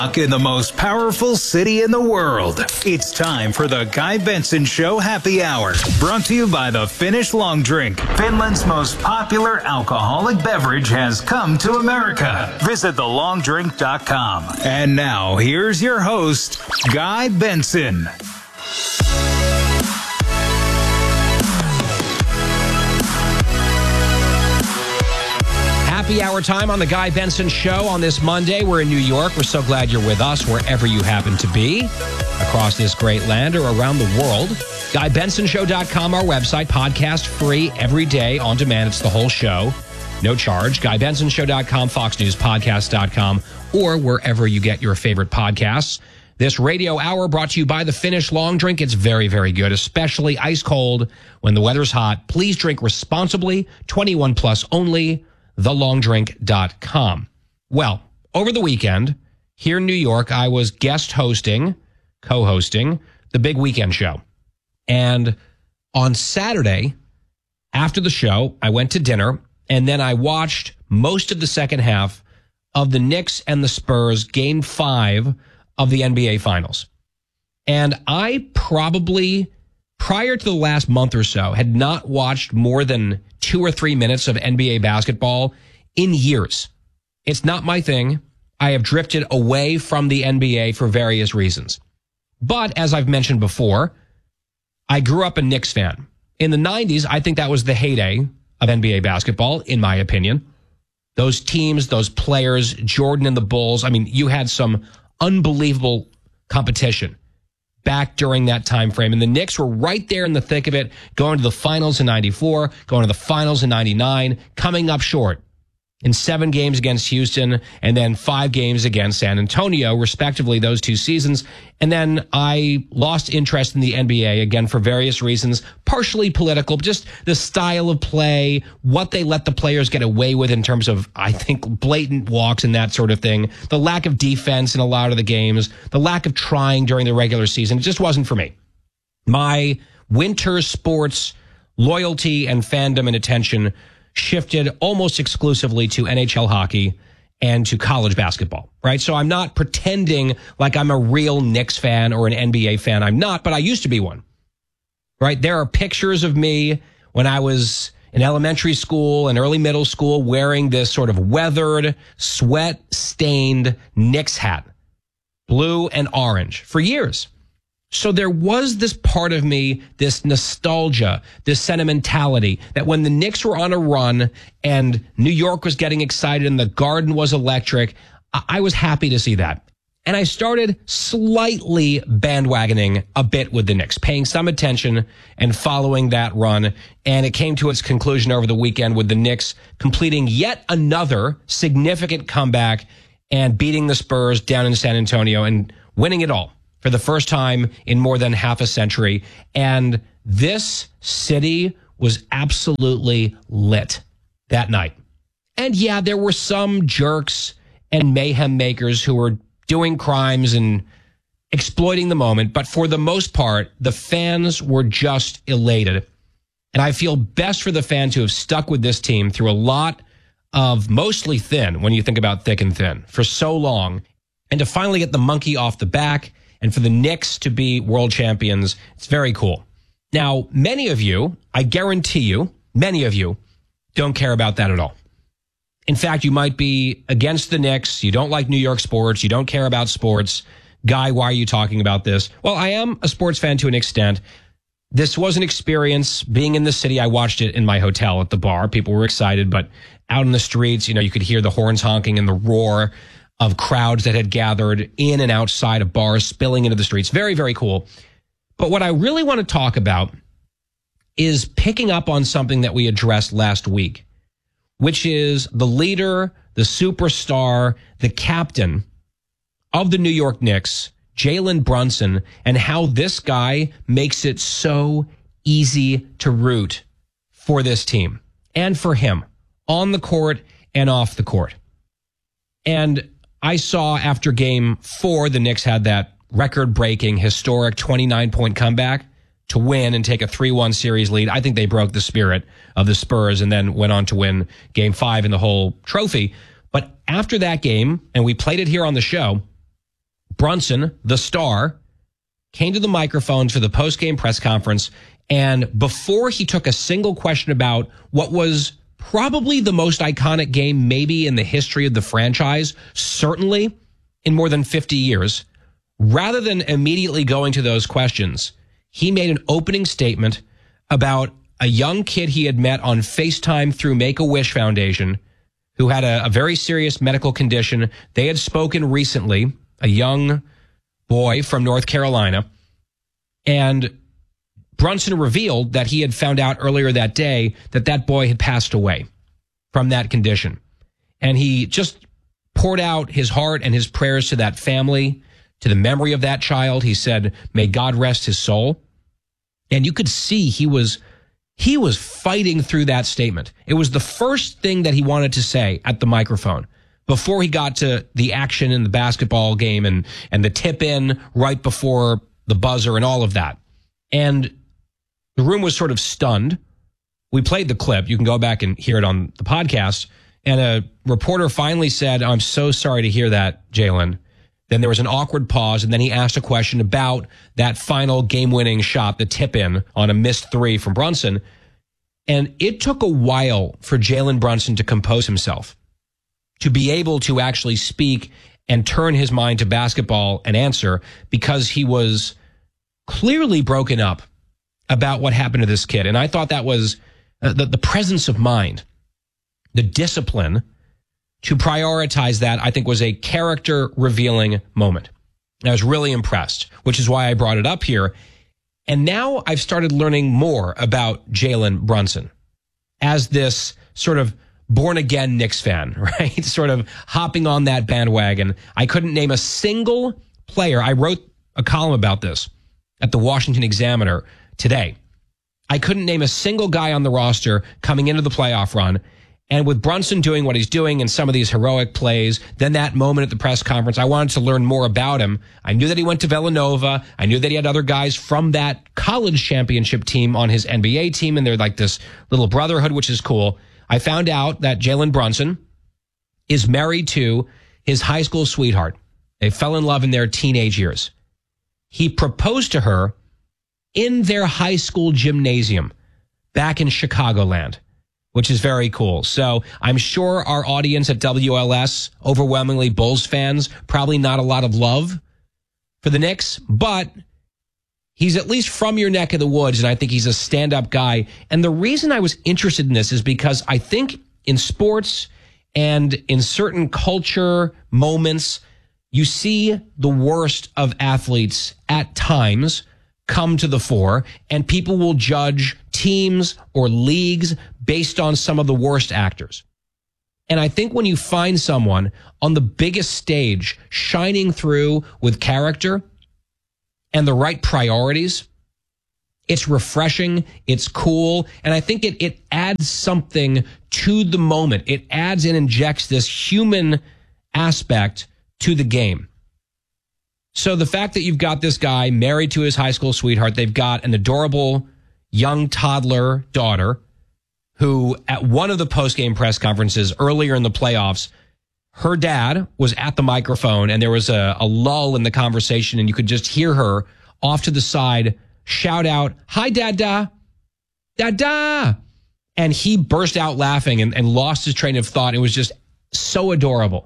In the most powerful city in the world. It's time for the Guy Benson Show Happy Hour. Brought to you by the Finnish Long Drink. Finland's most popular alcoholic beverage has come to America. Visit thelongdrink.com. And now, here's your host, Guy Benson. Happy hour time on the Guy Benson Show on this Monday. We're in New York. We're so glad you're with us wherever you happen to be across this great land or around the world. GuyBensonShow.com, our website, podcast free every day on demand. It's the whole show, no charge. GuyBensonShow.com, FoxNewsPodcast.com, or wherever you get your favorite podcasts. This radio hour brought to you by the Finnish Long Drink. It's very, very good, especially ice cold when the weather's hot. Please drink responsibly, 21 plus only. TheLongDrink.com. Well, over the weekend, here in New York, I was co-hosting the Big Weekend Show. And on Saturday, after the show, I went to dinner, and then I watched most of the second half of the Knicks and the Spurs Game 5 of the NBA Finals. And I probably, prior to the last month or so, had not watched more than 2 or 3 minutes of NBA basketball in years. It's not my thing. I have drifted away from the NBA for various reasons. But as I've mentioned before, I grew up a Knicks fan. In the 90s, I think that was the heyday of NBA basketball, in my opinion. Those teams, those players, Jordan and the Bulls, I mean, you had some unbelievable competition back during that time frame. And the Knicks were right there in the thick of it, going to the finals in 94, going to the finals in 99, coming up short in 7 games against Houston and then 5 games against San Antonio, respectively, those 2 seasons. And then I lost interest in the NBA, again, for various reasons, partially political, just the style of play, what they let the players get away with in terms of, I think, blatant walks and that sort of thing, the lack of defense in a lot of the games, the lack of trying during the regular season. It just wasn't for me. My winter sports loyalty and fandom and attention shifted almost exclusively to NHL hockey and to college basketball, right? So I'm not pretending like I'm a real Knicks fan or an NBA fan. I'm not, but I used to be one, right? There are pictures of me when I was in elementary school and early middle school wearing this sort of weathered, sweat-stained Knicks hat, blue and orange, for years. So there was this part of me, this nostalgia, this sentimentality, that when the Knicks were on a run and New York was getting excited and the Garden was electric, I was happy to see that. And I started slightly bandwagoning a bit with the Knicks, paying some attention and following that run. And it came to its conclusion over the weekend with the Knicks completing yet another significant comeback and beating the Spurs down in San Antonio and winning it all for the first time in more than half a century. And this city was absolutely lit that night. And yeah, there were some jerks and mayhem makers who were doing crimes and exploiting the moment. But for the most part, the fans were just elated. And I feel best for the fans who have stuck with this team through a lot of mostly thin, when you think about thick and thin, for so long. And to finally get the monkey off the back, and for the Knicks to be world champions, it's very cool. Now, many of you, I guarantee you, many of you don't care about that at all. In fact, you might be against the Knicks. You don't like New York sports. You don't care about sports. Guy, why are you talking about this? Well, I am a sports fan to an extent. This was an experience being in the city. I watched it in my hotel at the bar. People were excited, but out in the streets, you could hear the horns honking and the roar of crowds that had gathered in and outside of bars spilling into the streets. Very, very cool. But what I really want to talk about is picking up on something that we addressed last week, which is the leader, the superstar, the captain of the New York Knicks, Jalen Brunson, and how this guy makes it so easy to root for this team and for him on the court and off the court. And I saw after game 4, the Knicks had that record-breaking, historic 29-point comeback to win and take a 3-1 series lead. I think they broke the spirit of the Spurs and then went on to win game 5 and the whole trophy. But after that game, and we played it here on the show, Brunson, the star, came to the microphone for the post-game press conference, and before he took a single question about what was probably the most iconic game maybe in the history of the franchise, certainly in more than 50 years, rather than immediately going to those questions, he made an opening statement about a young kid he had met on FaceTime through Make-A-Wish Foundation who had a very serious medical condition. They had spoken recently, a young boy from North Carolina, and Brunson revealed that he had found out earlier that day that that boy had passed away from that condition. And he just poured out his heart and his prayers to that family, to the memory of that child. He said, may God rest his soul. And you could see he was fighting through that statement. It was the first thing that he wanted to say at the microphone before he got to the action in the basketball game and the tip in right before the buzzer and all of that. And the room was sort of stunned. We played the clip. You can go back and hear it on the podcast. And a reporter finally said, I'm so sorry to hear that, Jalen. Then there was an awkward pause, and then he asked a question about that final game-winning shot, the tip-in on a missed three from Brunson. And it took a while for Jalen Brunson to compose himself, to be able to actually speak and turn his mind to basketball and answer, because he was clearly broken up about what happened to this kid. And I thought that was the presence of mind, the discipline to prioritize that, I think, was a character-revealing moment. And I was really impressed, which is why I brought it up here. And now I've started learning more about Jalen Brunson as this sort of born-again Knicks fan, right? Sort of hopping on that bandwagon. I couldn't name a single player. I wrote a column about this at the Washington Examiner today. I couldn't name a single guy on the roster coming into the playoff run. And with Brunson doing what he's doing and some of these heroic plays, then that moment at the press conference, I wanted to learn more about him. I knew that he went to Villanova. I knew that he had other guys from that college championship team on his NBA team, and they're like this little brotherhood, which is cool. I found out that Jalen Brunson is married to his high school sweetheart. They fell in love in their teenage years. He proposed to her in their high school gymnasium back in Chicagoland, which is very cool. So I'm sure our audience at WLS, overwhelmingly Bulls fans, probably not a lot of love for the Knicks, but he's at least from your neck of the woods, and I think he's a stand-up guy. And the reason I was interested in this is because I think in sports and in certain culture moments, you see the worst of athletes at times come to the fore, and people will judge teams or leagues based on some of the worst actors. And I think when you find someone on the biggest stage shining through with character and the right priorities, it's refreshing, it's cool, and I think it adds something to the moment. It adds and injects this human aspect to the game. So the fact that you've got this guy married to his high school sweetheart, they've got an adorable young toddler daughter who at one of the post-game press conferences earlier in the playoffs, her dad was at the microphone and there was a lull in the conversation, and you could just hear her off to the side shout out, "Hi, Dada, Dada." And he burst out laughing and lost his train of thought. It was just so adorable.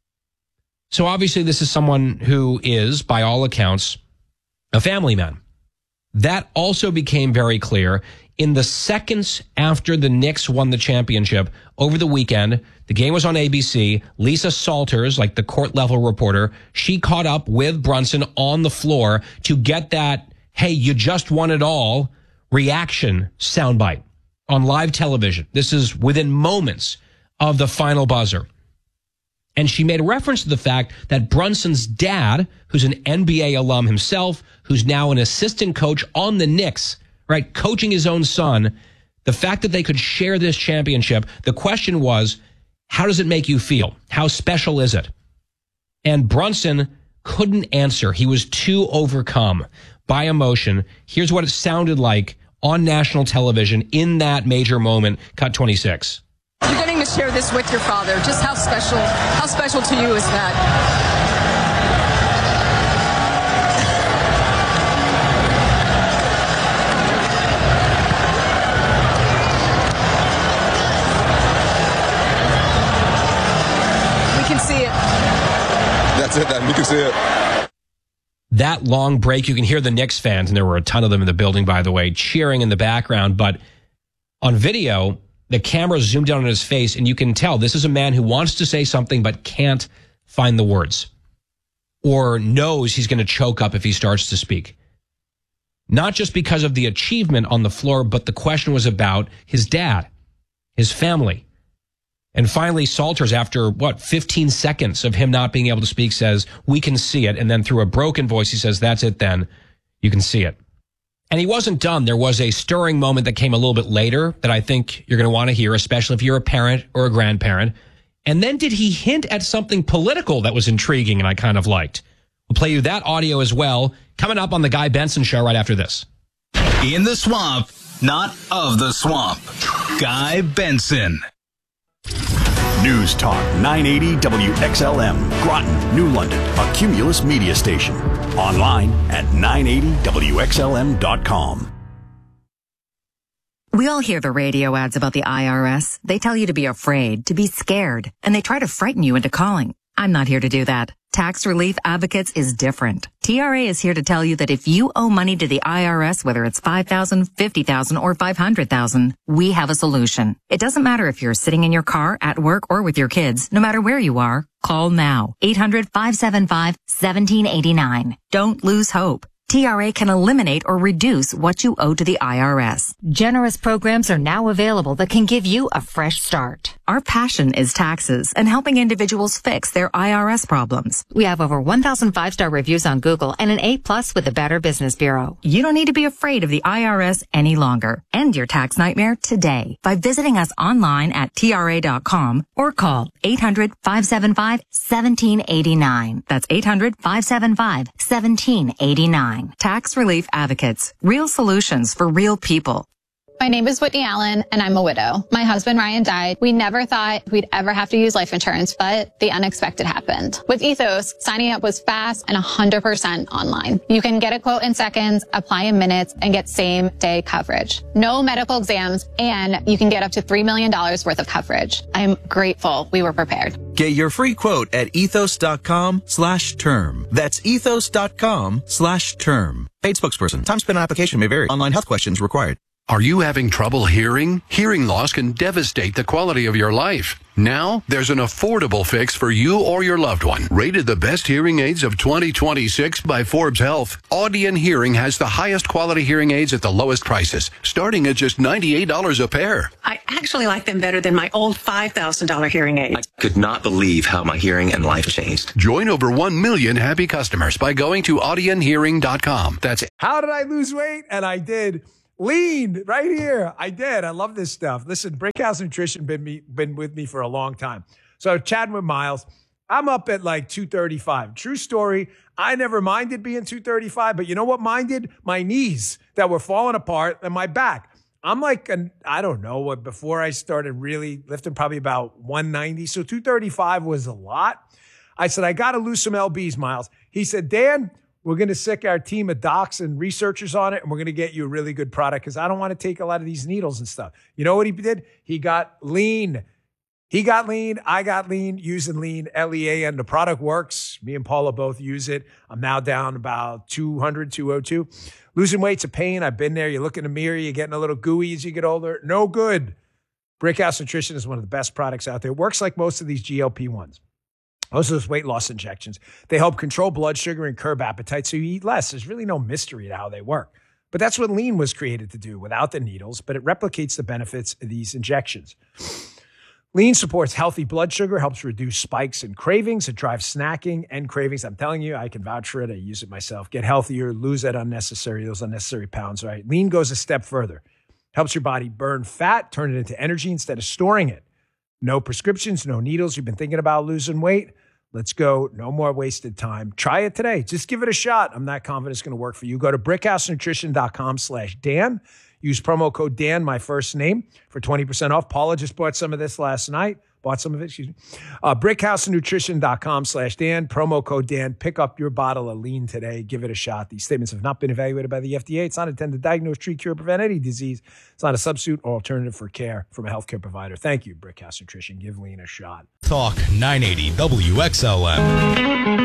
So obviously this is someone who is, by all accounts, a family man. That also became very clear in the seconds after the Knicks won the championship over the weekend. The game was on ABC. Lisa Salters, like the court level reporter, she caught up with Brunson on the floor to get that, "Hey, you just won it all" reaction soundbite on live television. This is within moments of the final buzzer. And she made a reference to the fact that Brunson's dad, who's an NBA alum himself, who's now an assistant coach on the Knicks, right, coaching his own son, the fact that they could share this championship, the question was, how does it make you feel? How special is it? And Brunson couldn't answer. He was too overcome by emotion. Here's what it sounded like on national television in that major moment, cut 26. You're getting to share this with your father. Just how special to you is that? can see it. That long break, you can hear the Knicks fans, and there were a ton of them in the building, by the way, cheering in the background. But on video, the camera zoomed in on his face, and you can tell this is a man who wants to say something but can't find the words, or knows he's going to choke up if he starts to speak. Not just because of the achievement on the floor, but the question was about his dad, his family. And finally, Salters, after 15 seconds of him not being able to speak, says, "We can see it." And then through a broken voice, he says, "That's it then. You can see it." And he wasn't done. There was a stirring moment that came a little bit later that I think you're going to want to hear, especially if you're a parent or a grandparent. And then did he hint at something political that was intriguing and I kind of liked? We'll play you that audio as well, coming up on The Guy Benson Show right after this. In the swamp, not of the swamp. Guy Benson. News Talk 980 WXLM, Groton, New London, a Cumulus media station. Online at 980WXLM.com. We all hear the radio ads about the IRS. They tell you to be afraid, to be scared, and they try to frighten you into calling. I'm not here to do that. Tax Relief Advocates is different. TRA is here to tell you that if you owe money to the IRS, whether it's $5,000, $50,000, or $500,000, we have a solution. It doesn't matter if you're sitting in your car, at work, or with your kids. No matter where you are, call now. 800-575-1789. Don't lose hope. TRA can eliminate or reduce what you owe to the IRS. Generous programs are now available that can give you a fresh start. Our passion is taxes and helping individuals fix their IRS problems. We have over 1,000 5-star reviews on Google and an A+ with the Better Business Bureau. You don't need to be afraid of the IRS any longer. End your tax nightmare today by visiting us online at TRA.com or call 800-575-1789. That's 800-575-1789. Tax Relief Advocates. Real solutions for real people. My name is Whitney Allen, and I'm a widow. My husband, Ryan, died. We never thought we'd ever have to use life insurance, but the unexpected happened. With Ethos, signing up was fast and 100% online. You can get a quote in seconds, apply in minutes, and get same-day coverage. No medical exams, and you can get up to $3 million worth of coverage. I'm grateful we were prepared. Get your free quote at ethos.com/term. That's ethos.com/term. Paid spokesperson. Time spent on application may vary. Online health questions required. Are you having trouble hearing? Hearing loss can devastate the quality of your life. Now, there's an affordable fix for you or your loved one. Rated the best hearing aids of 2026 by Forbes Health, Audion Hearing has the highest quality hearing aids at the lowest prices, starting at just $98 a pair. I actually like them better than my old $5,000 hearing aids. I could not believe how my hearing and life changed. Join over 1 million happy customers by going to audionhearing.com. That's How did I lose weight? And I did. Lean right here. I did. I love this stuff. Listen, Brickhouse Nutrition been with me for a long time. So chatting with Miles, I'm up at like 235. True story. I never minded being 235, but you know what minded? My knees that were falling apart and my back. I'm like, I don't know, before I started really lifting, probably about 190. So 235 was a lot. I said, I got to lose some LBs, Miles. He said, Dan, we're going to sick our team of docs and researchers on it, and we're going to get you a really good product because I don't want to take a lot of these needles and stuff. You know what he did? He got lean. He got lean. I got lean using lean, LEAN. The product works. Me and Paula both use it. I'm now down about 200, 202. Losing weight's a pain. I've been there. You look in the mirror. You're getting a little gooey as you get older. No good. Brickhouse Nutrition is one of the best products out there. It works like most of these GLP-1s. Most of those weight loss injections, they help control blood sugar and curb appetite so you eat less. There's really no mystery to how they work. But that's what lean was created to do without the needles, but it replicates the benefits of these injections. Lean supports healthy blood sugar, helps reduce spikes and cravings. It drives snacking and cravings. I'm telling you, I can vouch for it. I use it myself. Get healthier, lose those unnecessary pounds, right? Lean goes a step further. Helps your body burn fat, turn it into energy instead of storing it. No prescriptions, no needles. You've been thinking about losing weight? Let's go. No more wasted time. Try it today. Just give it a shot. I'm not confident it's going to work for you. Go to brickhousenutrition.com/Dan. Use promo code Dan, my first name, for 20% off. Paula just bought some of this last night. brickhousenutrition.com/Dan. Promo code Dan. Pick up your bottle of lean today. Give it a shot. These statements have not been evaluated by the FDA. It's not intended to diagnose, treat, cure, prevent any disease. It's not a substitute or alternative for care from a healthcare provider. Thank you, Brickhouse Nutrition. Give lean a shot. Talk 980 WXLM.